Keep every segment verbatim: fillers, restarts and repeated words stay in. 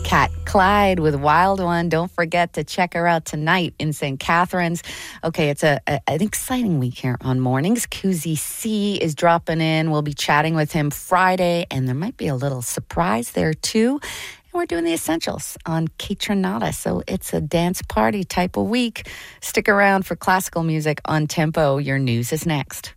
Cat Clyde with Wild One. Don't forget to check her out tonight in Saint Catharines. Okay, it's a, a an exciting week here on Mornings. Q Z C is dropping in. We'll be chatting with him Friday, and there might be a little surprise there too. And we're doing the essentials on Kaytranada, so it's a dance party type of week. Stick around for classical music on Tempo. Your news is next.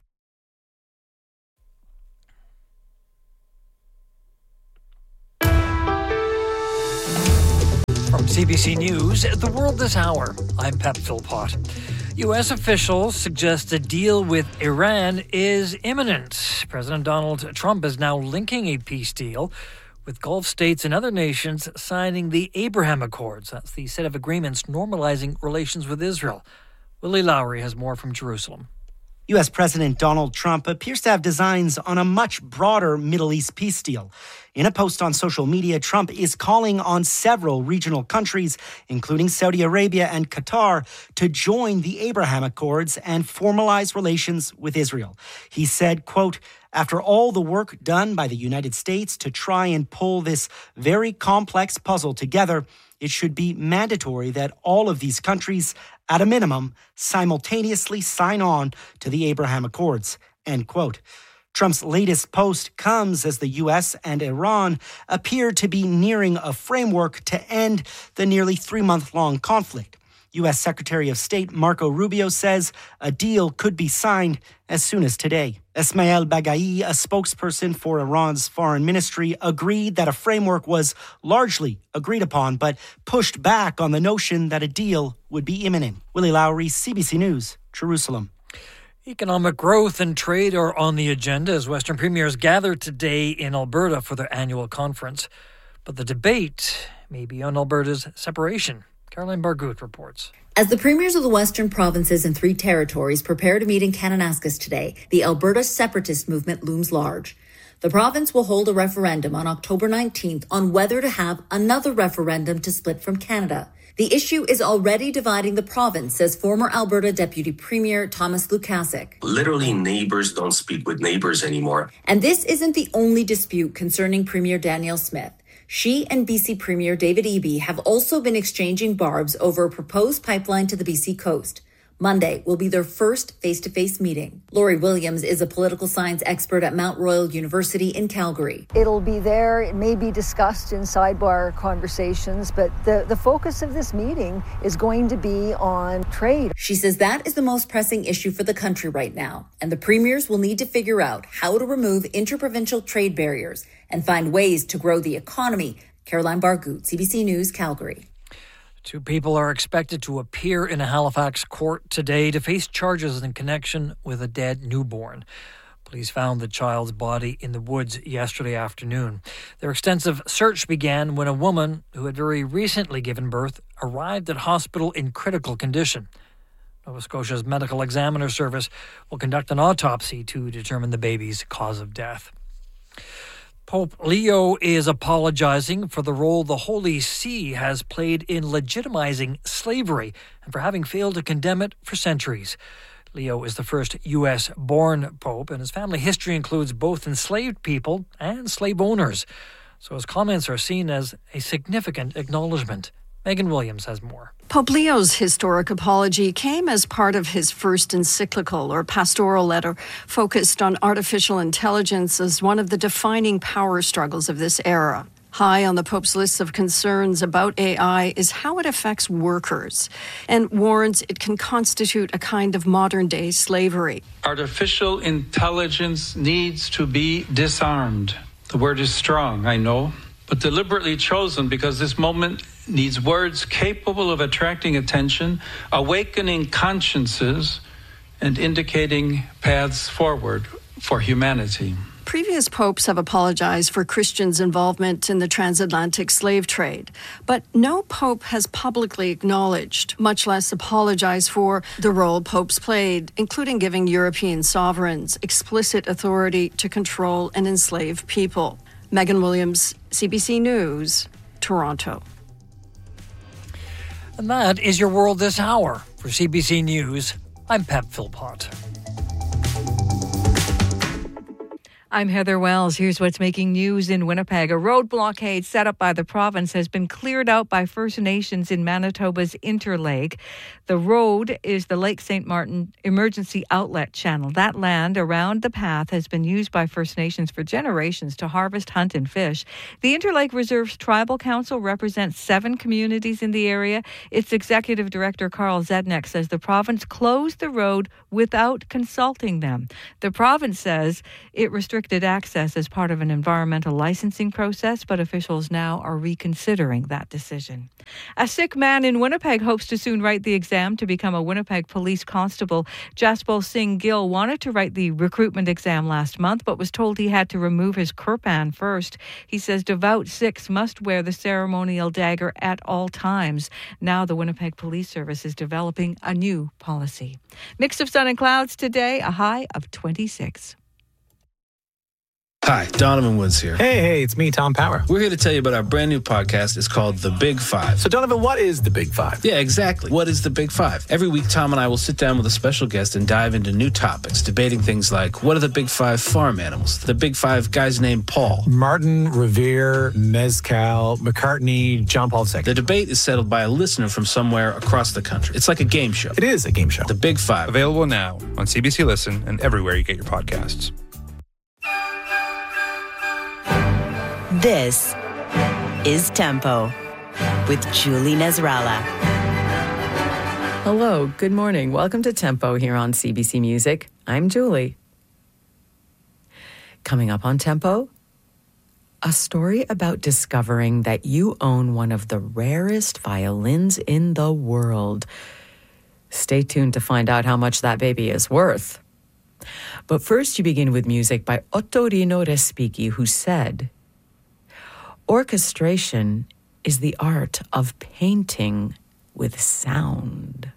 From C B C News, The World This Hour, I'm Pep Philpott. U S officials suggest a deal with Iran is imminent. President Donald Trump is now linking a peace deal with Gulf states and other nations signing the Abraham Accords. That's the set of agreements normalizing relations with Israel. Willie Lowry has more from Jerusalem. U S. President Donald Trump appears to have designs on a much broader Middle East peace deal. In a post on social media, Trump is calling on several regional countries, including Saudi Arabia and Qatar, to join the Abraham Accords and formalize relations with Israel. He said, quote, "After all the work done by the United States to try and pull this very complex puzzle together, it should be mandatory that all of these countries, at a minimum, simultaneously sign on to the Abraham Accords," end quote. Trump's latest post comes as the U S and Iran appear to be nearing a framework to end the nearly three-month-long conflict. U S. Secretary of State Marco Rubio says a deal could be signed as soon as today. Esmail Baghai, a spokesperson for Iran's foreign ministry, agreed that a framework was largely agreed upon, but pushed back on the notion that a deal would be imminent. Willie Lowry, C B C News, Jerusalem. Economic growth and trade are on the agenda as Western premiers gather today in Alberta for their annual conference. But the debate may be on Alberta's separation. Caroline Bargut reports. As the premiers of the Western provinces and three territories prepare to meet in Kananaskis today, the Alberta separatist movement looms large. The province will hold a referendum on October nineteenth on whether to have another referendum to split from Canada. The issue is already dividing the province, says former Alberta Deputy Premier Thomas Lukasik. Literally, neighbors don't speak with neighbors anymore. And this isn't the only dispute concerning Premier Danielle Smith. She and B C Premier David Eby have also been exchanging barbs over a proposed pipeline to the B C coast. Monday will be their first face-to-face meeting. Lori Williams is a political science expert at Mount Royal University in Calgary. It'll be there. It may be discussed in sidebar conversations, but the, the focus of this meeting is going to be on trade. She says that is the most pressing issue for the country right now, and the premiers will need to figure out how to remove interprovincial trade barriers and find ways to grow the economy. Caroline Bargut, C B C News, Calgary. Two people are expected to appear in a Halifax court today to face charges in connection with a dead newborn. Police found the child's body in the woods yesterday afternoon. Their extensive search began when a woman who had very recently given birth arrived at hospital in critical condition. Nova Scotia's Medical Examiner Service will conduct an autopsy to determine the baby's cause of death. Pope Leo is apologizing for the role the Holy See has played in legitimizing slavery and for having failed to condemn it for centuries. Leo is the first U S-born pope, and his family history includes both enslaved people and slave owners. So his comments are seen as a significant acknowledgement. Megan Williams has more. Pope Leo's historic apology came as part of his first encyclical or pastoral letter focused on artificial intelligence as one of the defining power struggles of this era. High on the Pope's list of concerns about A I is how it affects workers and warns it can constitute a kind of modern-day slavery. Artificial intelligence needs to be disarmed. The word is strong, I know, but deliberately chosen because this moment needs words capable of attracting attention, awakening consciences, and indicating paths forward for humanity. Previous popes have apologized for Christians' involvement in the transatlantic slave trade, but no pope has publicly acknowledged, much less apologized for, the role popes played, including giving European sovereigns explicit authority to control and enslave people. Megan Williams, C B C News, Toronto. And that is your World This Hour. For C B C News, I'm Pep Philpott. I'm Heather Wells. Here's what's making news in Winnipeg. A road blockade set up by the province has been cleared out by First Nations in Manitoba's Interlake. The road is the Lake Saint Martin Emergency Outlet Channel. That land around the path has been used by First Nations for generations to harvest, hunt, and fish. The Interlake Reserve's Tribal Council represents seven communities in the area. Its executive director, Carl Zednek, says the province closed the road without consulting them. The province says it restricted access as part of an environmental licensing process, but officials now are reconsidering that decision. A sick man in Winnipeg hopes to soon write the exam to become a Winnipeg police constable. Jaspal Singh Gill wanted to write the recruitment exam last month, but was told he had to remove his kirpan first. He says devout Sikhs must wear the ceremonial dagger at all times. Now the Winnipeg Police Service is developing a new policy. Mix of sun and clouds today, a high of twenty-six. Hi, Donovan Woods here. Hey, hey, it's me, Tom Power. We're here to tell you about our brand new podcast. It's called The Big Five. So, Donovan, what is The Big Five? Yeah, exactly. What is The Big Five? Every week, Tom and I will sit down with a special guest and dive into new topics, debating things like, what are the Big Five farm animals? The Big Five guys named Paul. Martin, Revere, Mezcal, McCartney, John Paul the Second. The debate is settled by a listener from somewhere across the country. It's like a game show. It is a game show. The Big Five. Available now on C B C Listen and everywhere you get your podcasts. This is Tempo with Julie Nasrallah. Hello, good morning. Welcome to Tempo here on C B C Music. I'm Julie. Coming up on Tempo, a story about discovering that you own one of the rarest violins in the world. Stay tuned to find out how much that baby is worth. But first, you begin with music by Ottorino Respighi, who said, "Orchestration is the art of painting with sound."